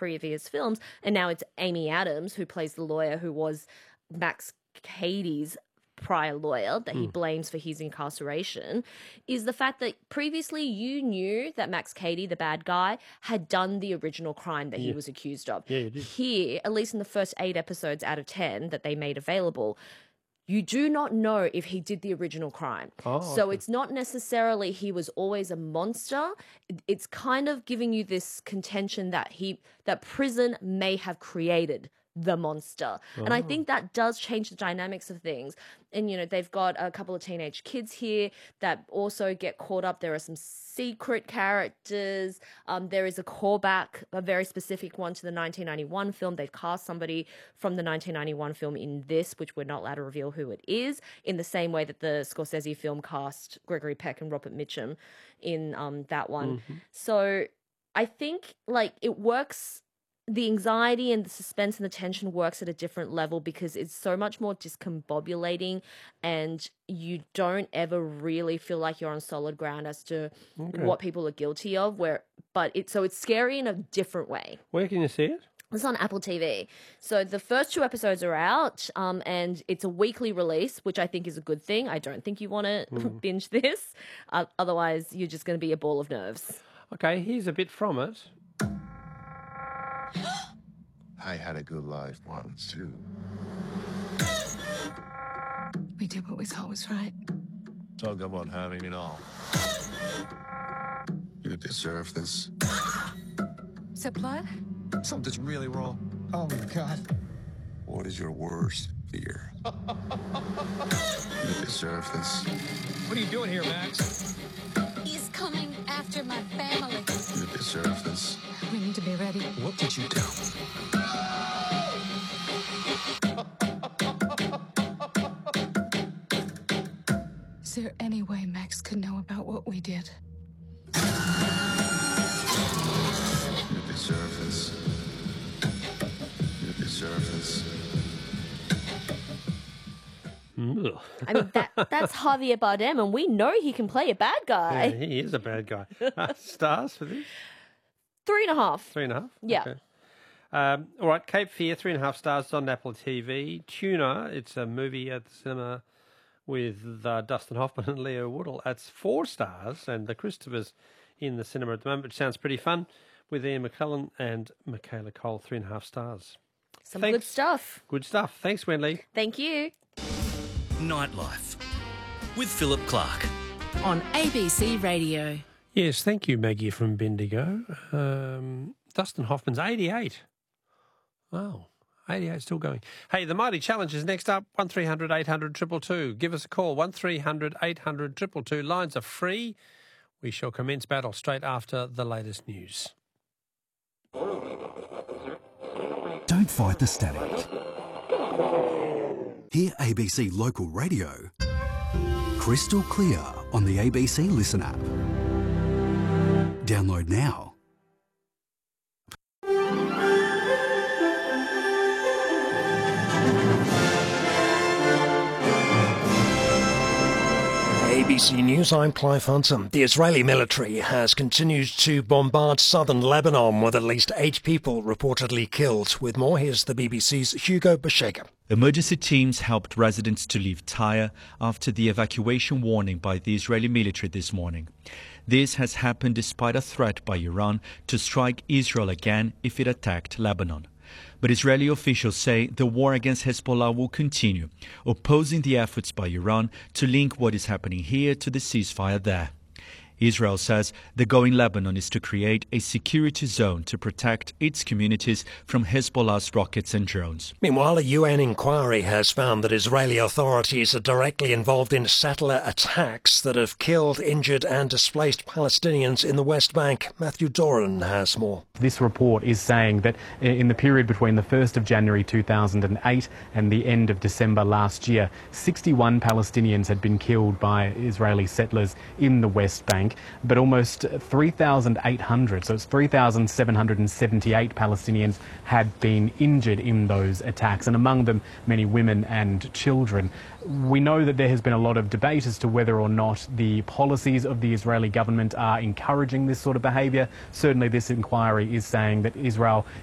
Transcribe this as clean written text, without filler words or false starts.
previous films, and now it's Amy Adams who plays the lawyer who was Max Cady's prior lawyer that he blames for his incarceration, is the fact that previously you knew that Max Cady, the bad guy, had done the original crime that he was accused of. Yeah, you did. Here, at least in the first 8 episodes out of 10 that they made available, you do not know if he did the original crime. So it's not necessarily he was always a monster. It's kind of giving you this contention that prison may have created the monster. And I think that does change the dynamics of things. And, you know, they've got a couple of teenage kids here that also get caught up. There are some secret characters. There is a callback, a very specific one to the 1991 film. They've cast somebody from the 1991 film in this, which we're not allowed to reveal who it is, in the same way that the Scorsese film cast Gregory Peck and Robert Mitchum in that one. So I think, like, it works. The anxiety and the suspense and the tension works at a different level because it's so much more discombobulating, and you don't ever really feel like you're on solid ground as to what people are guilty of. So it's scary in a different way. Where can you see it? It's on Apple TV. So the first 2 episodes are out, and it's a weekly release, which I think is a good thing. I don't think you want to binge this. Otherwise, you're just going to be a ball of nerves. Okay, here's a bit from it. I had a good life once, too. We did what we thought was right. Talk about having it all. You deserve this. Is that blood? Something's really wrong. Oh, my God. What is your worst fear? You deserve this. What are you doing here, Max? He's coming after my family. You deserve this. We need to be ready. What did you do? Is there any way Max could know about what we did? You deserve this. You deserve this. I mean, that's Javier Bardem, and we know he can play a bad guy. Yeah, he is a bad guy. Stars for this? 3.5. 3.5? Yeah. Okay. All right, Cape Fear, 3.5 stars. It's on Apple TV. Tuna, it's a movie at the cinema with Dustin Hoffman and Leo Woodall. That's 4 stars, and the Christopher's in the cinema at the moment, which sounds pretty fun, with Ian McKellen and Michaela Cole, 3.5 stars. Good stuff. Good stuff. Thanks, Wendy. Thank you. Nightlife with Philip Clark on ABC Radio. Yes, thank you, Maggie from Bendigo. Dustin Hoffman's 88. Wow, 88, still going. Hey, the Mighty Challenge is next up. 1300 800 222. Give us a call. 1300 800 222. Lines are free. We shall commence battle straight after the latest news. Don't fight the static. Hear ABC Local Radio crystal clear on the ABC Listen app. Download now. ABC News, I'm Clive Hudson. The Israeli military has continued to bombard southern Lebanon with at least 8 people reportedly killed. With more, here's the BBC's Hugo Bashega. Emergency teams helped residents to leave Tyre after the evacuation warning by the Israeli military this morning. This has happened despite a threat by Iran to strike Israel again if it attacked Lebanon. But Israeli officials say the war against Hezbollah will continue, opposing the efforts by Iran to link what is happening here to the ceasefire there. Israel says the goal in Lebanon is to create a security zone to protect its communities from Hezbollah's rockets and drones. Meanwhile, a UN inquiry has found that Israeli authorities are directly involved in settler attacks that have killed, injured and displaced Palestinians in the West Bank. Matthew Doran has more. This report is saying that in the period between the 1st of January 2008 and the end of December last year, 61 Palestinians had been killed by Israeli settlers in the West Bank, but almost 3,800, so it's 3,778 Palestinians had been injured in those attacks, and among them many women and children. We know that there has been a lot of debate as to whether or not the policies of the Israeli government are encouraging this sort of behaviour. Certainly this inquiry is saying that Israel